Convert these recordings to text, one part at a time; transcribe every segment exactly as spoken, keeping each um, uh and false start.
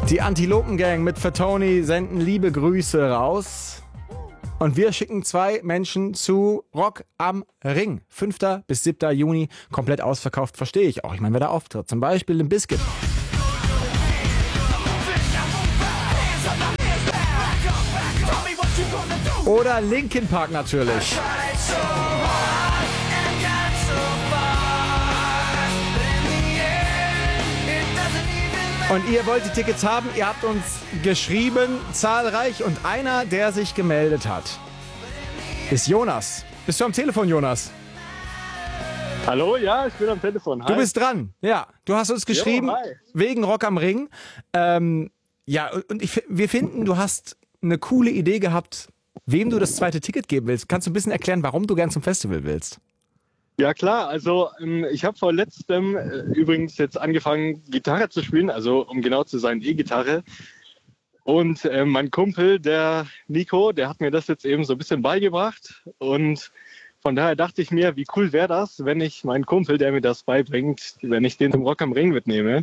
Die Antilopen-Gang mit Fatoni senden liebe Grüße raus. Und wir schicken zwei Menschen zu Rock am Ring. fünfter bis siebter Juni, komplett ausverkauft, verstehe ich auch. Ich meine, wer da auftritt, zum Beispiel Limp Bizkit. Oder Linkin Park natürlich. Und ihr wollt die Tickets haben, ihr habt uns geschrieben, zahlreich. Und einer, der sich gemeldet hat, ist Jonas. Bist du am Telefon, Jonas? Hallo, ja, ich bin am Telefon. Hi. Du bist dran, ja. Du hast uns geschrieben, Jo, hi. wegen Rock am Ring. Ähm, ja, und ich, wir finden, du hast eine coole Idee gehabt, wem du das zweite Ticket geben willst. Kannst du ein bisschen erklären, warum du gern zum Festival willst? Ja klar, also ähm, ich habe vor letztem äh, übrigens jetzt angefangen, Gitarre zu spielen, also um genau zu sein, E-Gitarre. Und äh, mein Kumpel, der Nico, der hat mir das jetzt eben so ein bisschen beigebracht. Und von daher dachte ich mir, wie cool wäre das, wenn ich meinen Kumpel, der mir das beibringt, wenn ich den zum Rock am Ring mitnehme.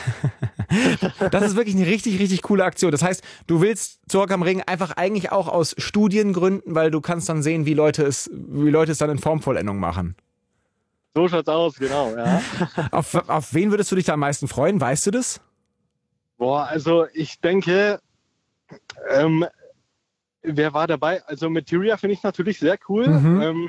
Das ist wirklich eine richtig, richtig coole Aktion. Das heißt, du willst zu Rock am Ring einfach eigentlich auch aus Studiengründen, weil du kannst dann sehen, wie Leute es, wie Leute es dann in Formvollendung machen. So schaut's aus, genau, ja. Auf, auf wen würdest du dich da am meisten freuen? Weißt du das? Boah, also ich denke, ähm, wer war dabei? Also Materia finde ich natürlich sehr cool. Mhm. Ähm,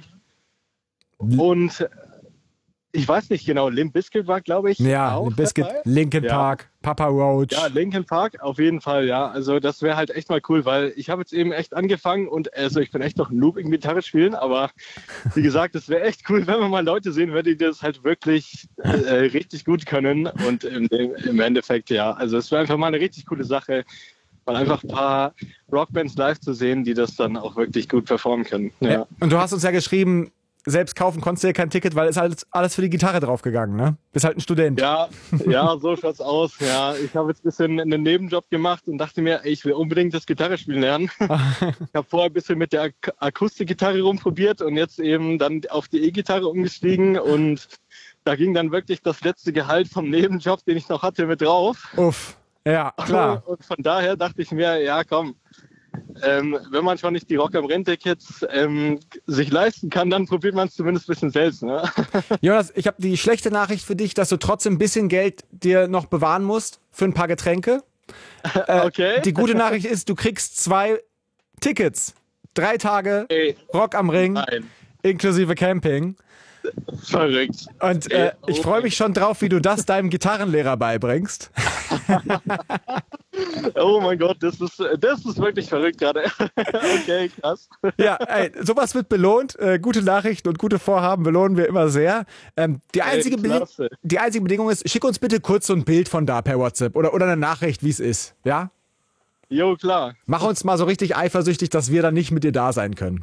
und ich weiß nicht genau, Limp Bizkit war, glaube ich, Ja, auch Limp Bizkit, dabei. Linkin Ja. Park, Papa Roach. Ja, Linkin Park, auf jeden Fall, ja. Also das wäre halt echt mal cool, weil ich habe jetzt eben echt angefangen und also ich bin echt noch ein Noob im Gitarre spielen, aber wie gesagt, es wäre echt cool, wenn wir mal Leute sehen würden, die das halt wirklich äh, richtig gut können und im, im Endeffekt, ja, also es wäre einfach mal eine richtig coole Sache, mal einfach ein paar Rockbands live zu sehen, die das dann auch wirklich gut performen können. Ja. Ja. Und du hast uns ja geschrieben, selbst kaufen konntest du ja kein Ticket, weil es halt alles für die Gitarre draufgegangen, ne? Bist halt ein Student. Ja, ja, so schaut's aus. Ja, ich habe jetzt ein bisschen einen Nebenjob gemacht und dachte mir, ey, ich will unbedingt das Gitarrespielen lernen. Ich habe vorher ein bisschen mit der Ak- Akustikgitarre rumprobiert und jetzt eben dann auf die E-Gitarre umgestiegen und da ging dann wirklich das letzte Gehalt vom Nebenjob, den ich noch hatte, mit drauf. Uff, ja, klar. Und von daher dachte ich mir, ja komm, ähm, wenn man schon nicht die Rock am Ring-Tickets ähm, sich leisten kann, dann probiert man es zumindest ein bisschen selbst. Ne? Jonas, ich habe die schlechte Nachricht für dich, dass du trotzdem ein bisschen Geld dir noch bewahren musst für ein paar Getränke. Äh, Okay. Die gute Nachricht ist, du kriegst zwei Tickets. Drei Tage Ey, Rock am Ring, nein, inklusive Camping. verrückt. Und äh, Ey, oh ich freue mein mich schon drauf, wie du das deinem Gitarrenlehrer beibringst. Oh mein Gott, das ist, das ist wirklich verrückt gerade. Okay, krass. Ja, ey, sowas wird belohnt. Äh, gute Nachrichten und gute Vorhaben belohnen wir immer sehr. Ähm, die, einzige Ey, Beding- klasse. die einzige Bedingung ist, schick uns bitte kurz so ein Bild von da per WhatsApp oder, oder eine Nachricht, wie es ist. Ja? Jo, klar. Mach uns mal so richtig eifersüchtig, dass wir dann nicht mit dir da sein können.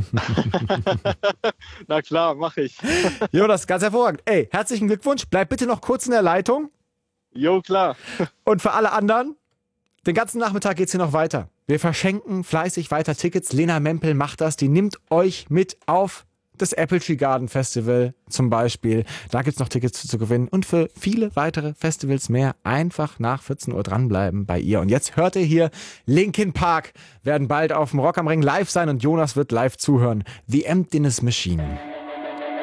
Na klar, mach ich. Jonas, ganz hervorragend. Ey, herzlichen Glückwunsch. Bleib bitte noch kurz in der Leitung. Jo, klar. Und für alle anderen, den ganzen Nachmittag geht's hier noch weiter. Wir verschenken fleißig weiter Tickets. Lena Mempel macht das. Die nimmt euch mit auf das Apple Tree Garden Festival zum Beispiel. Da gibt's noch Tickets zu gewinnen. Und für viele weitere Festivals mehr einfach nach vierzehn Uhr dranbleiben bei ihr. Und jetzt hört ihr hier, Linkin Park werden bald auf dem Rock am Ring live sein und Jonas wird live zuhören. The Emptiness Machine.